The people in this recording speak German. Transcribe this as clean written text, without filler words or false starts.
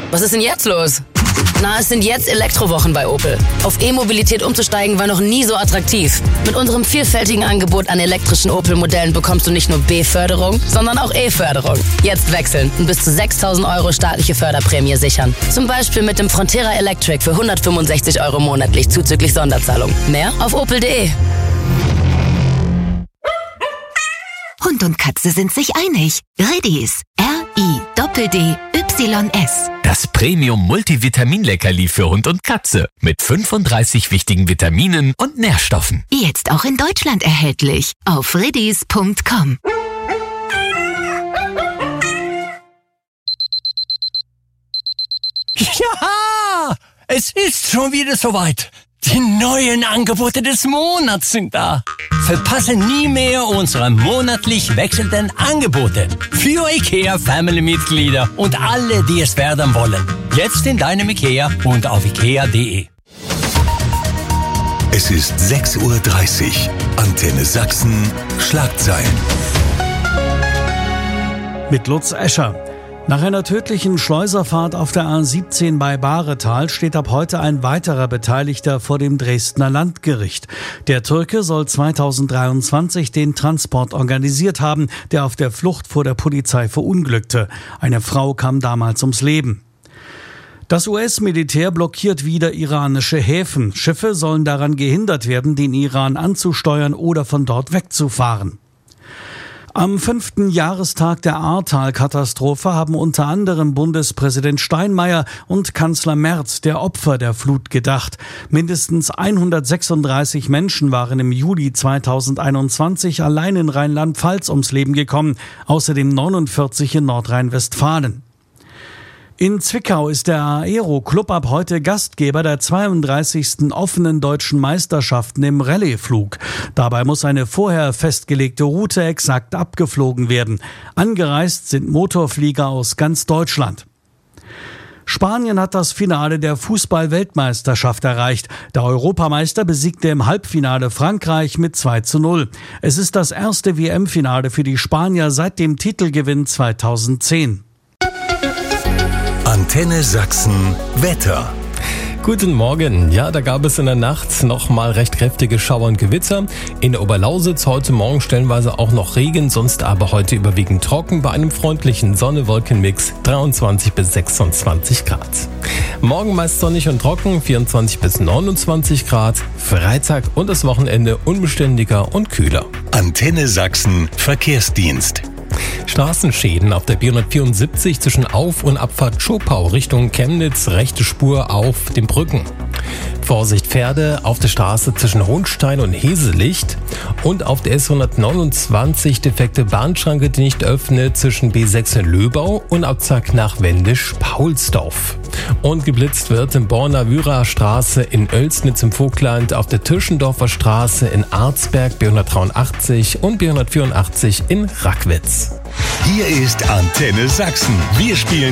Was ist denn jetzt los? Na, es sind jetzt Elektrowochen bei Opel. Auf E-Mobilität umzusteigen war noch nie so attraktiv. Mit unserem vielfältigen Angebot an elektrischen Opel-Modellen bekommst du nicht nur B-Förderung, sondern auch E-Förderung. Jetzt wechseln und bis zu 6.000 € staatliche Förderprämie sichern. Zum Beispiel mit dem Frontera Electric für 165 € monatlich zuzüglich Sonderzahlung. Mehr auf opel.de. Hund und Katze sind sich einig. Riddies. RIDDYS. Das Premium-Multivitamin-Leckerli für Hund und Katze mit 35 wichtigen Vitaminen und Nährstoffen. Jetzt auch in Deutschland erhältlich. Auf riddies.com. Ja, es ist schon wieder soweit. Die neuen Angebote des Monats sind da. Verpasse nie mehr unsere monatlich wechselnden Angebote für IKEA-Family-Mitglieder und alle, die es werden wollen. Jetzt in deinem IKEA und auf ikea.de. Es ist 6:30 Uhr. Antenne Sachsen, Schlagzeilen. Mit Lutz Escher. Nach einer tödlichen Schleuserfahrt auf der A17 bei Bahretal steht ab heute ein weiterer Beteiligter vor dem Dresdner Landgericht. Der Türke soll 2023 den Transport organisiert haben, der auf der Flucht vor der Polizei verunglückte. Eine Frau kam damals ums Leben. Das US-Militär blockiert wieder iranische Häfen. Schiffe sollen daran gehindert werden, den Iran anzusteuern oder von dort wegzufahren. Am 5. Jahrestag der Ahrtal-Katastrophe haben unter anderem Bundespräsident Steinmeier und Kanzler Merz der Opfer der Flut gedacht. Mindestens 136 Menschen waren im Juli 2021 allein in Rheinland-Pfalz ums Leben gekommen, außerdem 49 in Nordrhein-Westfalen. In Zwickau ist der Aero-Club ab heute Gastgeber der 32. offenen deutschen Meisterschaften im Rallyeflug. Dabei muss eine vorher festgelegte Route exakt abgeflogen werden. Angereist sind Motorflieger aus ganz Deutschland. Spanien hat das Finale der Fußball-Weltmeisterschaft erreicht. Der Europameister besiegte im Halbfinale Frankreich mit 2:0. Es ist das erste WM-Finale für die Spanier seit dem Titelgewinn 2010. Antenne Sachsen, Wetter. Guten Morgen. Ja, da gab es in der Nacht noch mal recht kräftige Schauer und Gewitter. In der Oberlausitz heute Morgen stellenweise auch noch Regen, sonst aber heute überwiegend trocken bei einem freundlichen Sonne-Wolken-Mix 23 bis 26 Grad. Morgen meist sonnig und trocken, 24 bis 29 Grad. Freitag und das Wochenende unbeständiger und kühler. Antenne Sachsen, Verkehrsdienst. Straßenschäden auf der B174 zwischen Auf- und Abfahrt Schopau Richtung Chemnitz, rechte Spur auf den Brücken. Vorsicht Pferde auf der Straße zwischen Hohenstein und Heselicht und auf der S129 defekte Bahnschranke, die nicht öffnet zwischen B6 in Löbau und Abzug nach Wendisch-Paulsdorf. Und geblitzt wird in Borna-Wyra Straße in Oelsnitz im Vogtland, auf der Tirschendorfer Straße in Arzberg B183 und B184 in Rackwitz. Hier ist Antenne Sachsen. Wir spielen